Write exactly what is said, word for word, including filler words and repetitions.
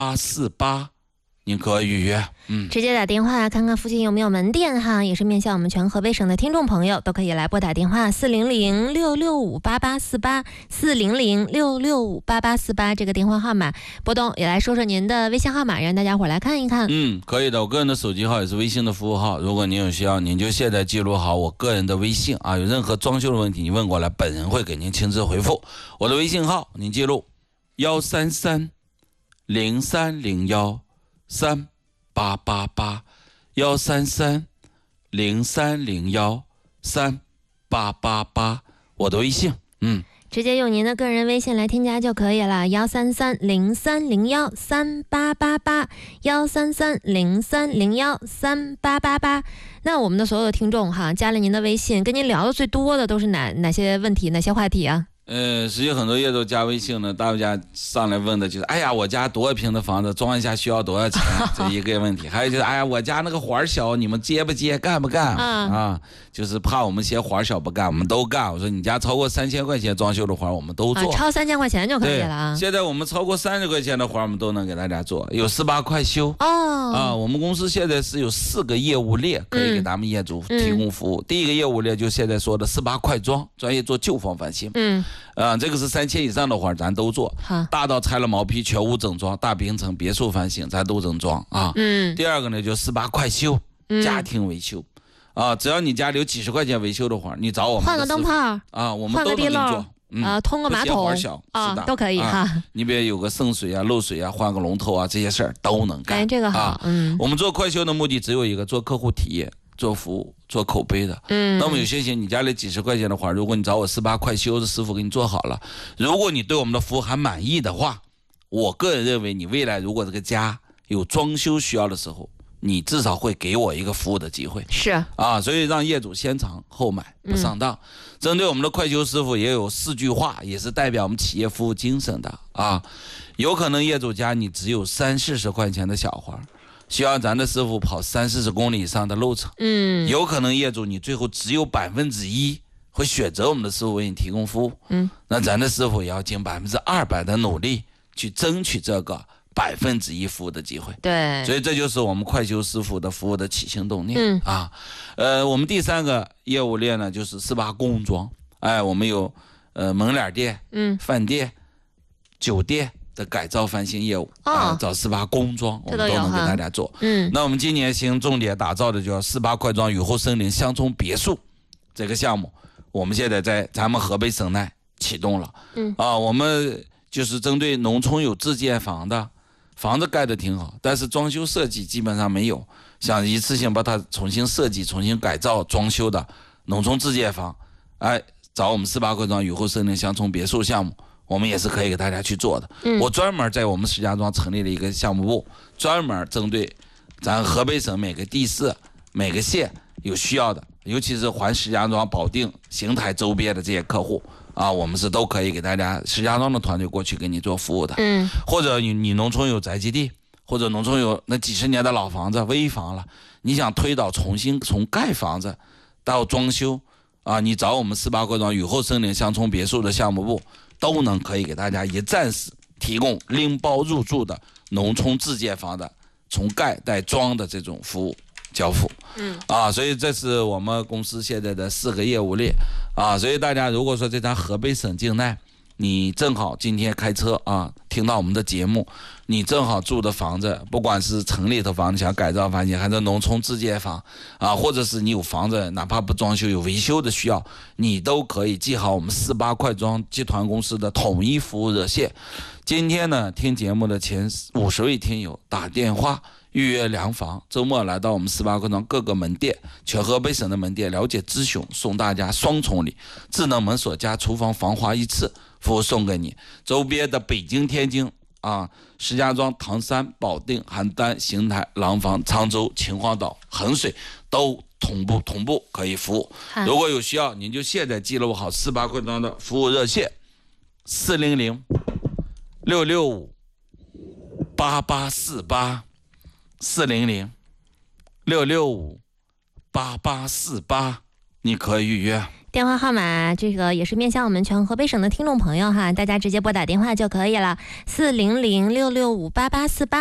八四八，您可以预约。嗯， 直接打电话看看附近有没有门店哈，也是面向我们全河北省的听众朋友都可以来拨打电话四零零六六五八八四八四零零六六五八八四八这个电话号码拨动，也来说说您的微信号码，让大家伙来看一看。 嗯，可以的，我个人的手机号也是微信的服务号，如果您有需要，您就现在记录好我个人的微信啊，有任何装修的问题你问过来，本人会给您亲自回复。我的微信号您记录幺三三零三零幺三八八八幺三三零三零幺三八八八，我的微信。嗯， 直接用您的个人微信来添加就可以了，幺三三零三零幺三八八八幺三三零三零幺三八八八。那我们的所有的听众哈，加了您的微信，跟您聊的最多的都是哪哪些问题，哪些话题啊？ 呃，实际很多业主加微信呢，大家上来问的就是，哎呀，我家多少平的房子装一下需要多少钱，这一个问题。还有就是，哎呀，我家那个活小，你们接不接，干不干、 嗯、 啊？就是怕我们嫌活小不干，我们都干。我说你家超过三千块钱装修的活，我们都做， 啊、超三千块钱就可以了啊。 现在我们超过三十块钱的活，我们都能给大家做，有十八快修哦。 啊，我们公司现在是有四个业务列可以给咱们业主提供服务。嗯、第一个业务列就现在说的十八快装，专业做旧房翻新。 嗯。 啊，这个是三千以上的活咱都做，大到拆了毛坯全屋整装，大平层别墅翻新咱都整装啊。嗯。第二个呢就十八快修，家庭维修，嗯、啊，只要你家里有几十块钱维修的活，你找我们换个灯泡啊，我们都能给你做。 嗯、啊，通个马桶小啊，都可以哈、 啊。你比如有个渗水啊、漏水啊，换个龙头啊，这些事儿都能干。 哎，这个好。啊、嗯。 我们做快修的目的只有一个，做客户体验。做服务做口碑的，嗯，那么有些钱你家里几十块钱的话，如果你找我十八快修的师傅给你做好了，如果你对我们的服务还满意的话，我个人认为你未来如果这个家有装修需要的时候，你至少会给我一个服务的机会， 是啊，所以让业主先尝后买，不上当。嗯、针对我们的快修师傅也有四句话，也是代表我们企业服务精神的啊。有可能业主家你只有三四十块钱的小活，需要咱的师傅跑三四十公里以上的路程，嗯，有可能业主你最后只有百分之一会选择我们的师傅为你提供服务，嗯，那咱的师傅也要尽百分之二百的努力去争取这个百分之一服务的机会， 对， 所以这就是我们快修师傅的服务的起心动念，嗯啊，呃，我们第三个业务链呢就是十八工装，哎，我们有呃门脸店，嗯，饭店、酒店的改造翻新业务，哦呃、找十八工装我们都能给大家做。嗯，那我们今年新重点打造的叫十八快装雨后森林乡村别墅这个项目，我们现在在咱们河北省内启动了。嗯，啊，我们就是针对农村有自建房的，房子盖得挺好，但是装修设计基本上没有，想一次性把它重新设计、重新改造、装修的农村自建房，哎，找我们十八快装雨后森林乡村别墅项目。我们也是可以给大家去做的。嗯、我专门在我们石家庄成立了一个项目部，专门针对咱河北省每个地市、每个县有需要的，尤其是环石家庄、保定、邢台周边的这些客户啊，我们是都可以给大家石家庄的团队过去给你做服务的。嗯，或者你你农村有宅基地，或者农村有那几十年的老房子、危房了，你想推倒重新从盖房子到装修啊，你找我们十八快装雨后森林乡村别墅的项目部。都能可以给大家一站式提供拎包入住的农村自建房的从盖带装的这种服务交付。嗯啊，所以这是我们公司现在的四个业务链啊，所以大家如果说在咱河北省境内，你正好今天开车啊，听到我们的节目，你正好住的房子，不管是城里头房子想改造房间，还是农村自建房啊，或者是你有房子哪怕不装修有维修的需要，你都可以记好我们十八快装集团公司的统一服务热线。今天呢，听节目的前五十位听友打电话预约量房，周末来到我们十八快装各个门店，全河北省的门店了解咨询，送大家双重礼，智能门锁加厨房防滑一次服务送给你。周边的北京、天津啊、石家庄、唐山、保定、邯郸、邢台、廊坊、常州、秦皇岛、衡水都同步同步可以服务。如果有需要，您就现在记录好十八快装的服务热线：四零零六六五八八四八，四零零六六五八八四八，你可以预约。 电话号码这个也是面向我们全河北省的听众朋友哈，大家直接拨打电话就可以了，四零零六六五八八四八。